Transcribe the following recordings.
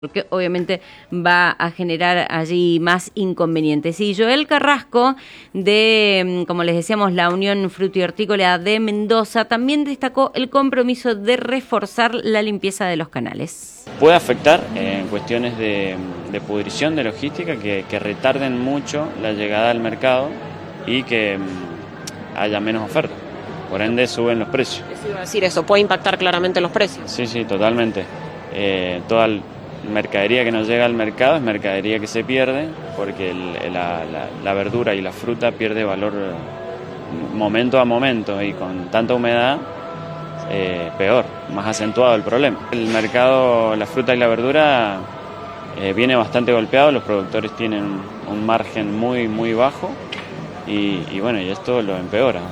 porque obviamente va a generar allí más inconvenientes. Y Joel Carrasco, de, como les decíamos, la Unión Frutihortícola de Mendoza, también destacó el compromiso de reforzar la limpieza de los canales. Puede afectar en cuestiones de pudrición, de logística, que retarden mucho la llegada al mercado y que haya menos oferta. Por ende suben los precios. Eso iba a decir, eso puede impactar claramente los precios. Sí, totalmente. Toda mercadería que nos llega al mercado es mercadería que se pierde porque la verdura y la fruta pierde valor momento a momento, y con tanta humedad peor, más acentuado el problema. El mercado, la fruta y la verdura viene bastante golpeado, los productores tienen un margen muy bajo y bueno, y esto lo empeora.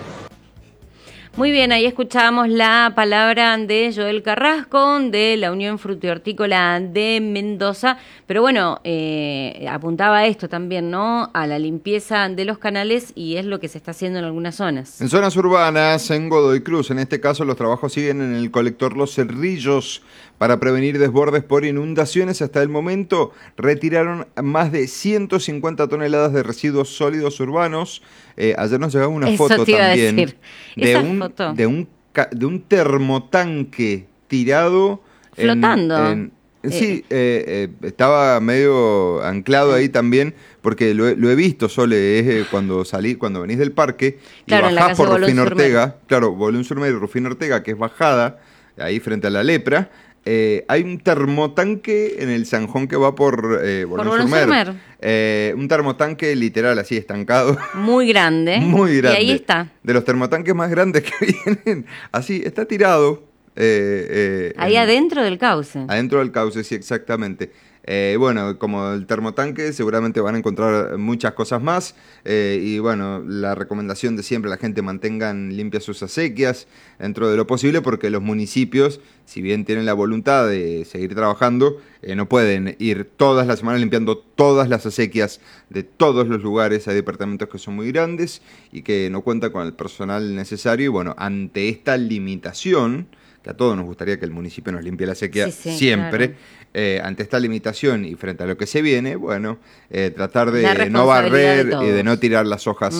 Muy bien, ahí escuchábamos la palabra de Joel Carrasco, de la Unión Frutihortícola de Mendoza, pero bueno, apuntaba a esto también, ¿no? A la limpieza de los canales, y es lo que se está haciendo en algunas zonas. En zonas urbanas, en Godoy Cruz, en este caso, los trabajos siguen en el colector Los Cerrillos para prevenir desbordes por inundaciones. Hasta el momento retiraron más de 150 toneladas de residuos sólidos urbanos. Ayer nos llegaba una foto también de un termotanque tirado flotando. Sí, estaba medio anclado ahí también, porque lo he visto, Sole, cuando venís del parque y claro, bajás por Rufín Ortega, claro, Bolón Surmer y Rufín Ortega, que es bajada, ahí frente a la Lepra. Hay un termotanque en el zanjón que va por Bolón Surmer. Un termotanque literal, así estancado. Muy grande. Muy grande. Y ahí está. De los termotanques más grandes que vienen. Así, está tirado. Ahí adentro del cauce. Adentro del cauce, sí, exactamente. Bueno, como el termotanque, seguramente van a encontrar muchas cosas más. Y bueno, la recomendación de siempre, la gente mantengan limpias sus acequias dentro de lo posible, porque los municipios, si bien tienen la voluntad de seguir trabajando, no pueden ir todas las semanas limpiando todas las acequias de todos los lugares. Hay departamentos que son muy grandes y que no cuentan con el personal necesario. Y bueno, ante esta limitación, que a todos nos gustaría que el municipio nos limpie la sequía siempre, claro. Ante esta limitación y frente a lo que se viene, bueno, tratar de no barrer y de no tirar las hojas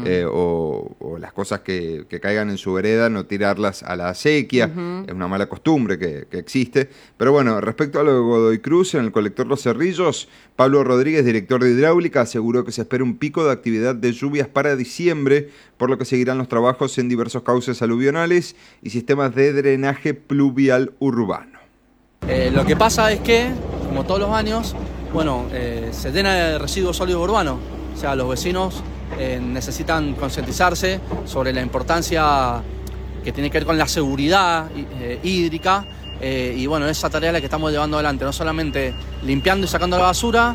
o las cosas que caigan en su vereda, no tirarlas a la acequia. Es una mala costumbre que existe. Pero bueno, respecto a lo de Godoy Cruz, en el colector Los Cerrillos, Pablo Rodríguez, director de Hidráulica, aseguró que se espera un pico de actividad de lluvias para diciembre, por lo que seguirán los trabajos en diversos cauces aluvionales y sistemas de drenaje pluvial urbano. Lo que pasa es que, como todos los años, bueno, se llena de residuos sólidos urbanos. O sea, los vecinos necesitan concientizarse sobre la importancia que tiene que ver con la seguridad hídrica. Y bueno, esa tarea es la que estamos llevando adelante, no solamente limpiando y sacando la basura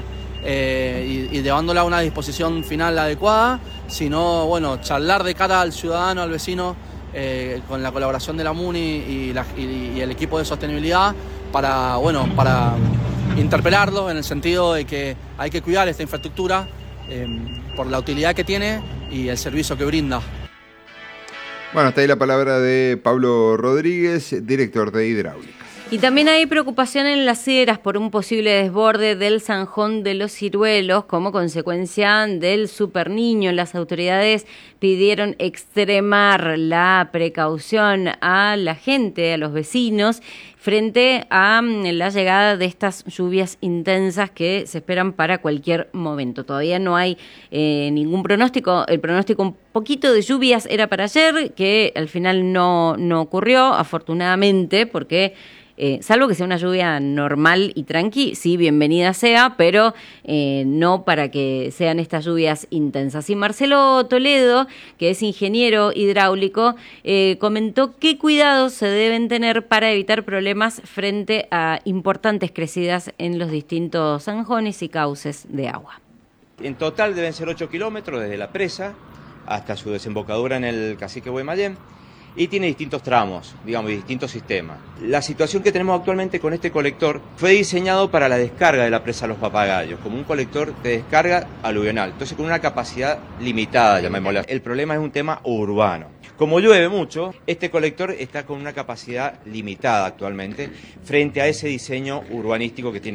y llevándola a una disposición final adecuada, sino, bueno, charlar de cara al ciudadano, al vecino, con la colaboración de la MUNI y el equipo de sostenibilidad, para interpelarlo en el sentido de que hay que cuidar esta infraestructura por la utilidad que tiene y el servicio que brinda. Bueno, hasta ahí la palabra de Pablo Rodríguez, director de Hidráulica. Y también hay preocupación en Las Heras por un posible desborde del Zanjón de los Ciruelos como consecuencia del Super Niño. Las autoridades pidieron extremar la precaución a la gente, a los vecinos, frente a la llegada de estas lluvias intensas que se esperan para cualquier momento. Todavía no hay ningún pronóstico. El pronóstico, un poquito de lluvias era para ayer, que al final no ocurrió, afortunadamente, porque salvo que sea una lluvia normal y tranqui, sí, bienvenida sea, pero no para que sean estas lluvias intensas. Y Marcelo Toledo, que es ingeniero hidráulico, comentó qué cuidados se deben tener para evitar problemas frente a importantes crecidas en los distintos zanjones y cauces de agua. En total deben ser 8 kilómetros desde la presa hasta su desembocadura en el Cacique Guaymallén. y tiene distintos tramos, digamos, y distintos sistemas. La situación que tenemos actualmente con este colector fue diseñado para la descarga de la presa Los Papagayos, como un colector de descarga aluvional, entonces con una capacidad limitada, llamémosla. El problema es un tema urbano. Como llueve mucho, este colector está con una capacidad limitada actualmente frente a ese diseño urbanístico que tiene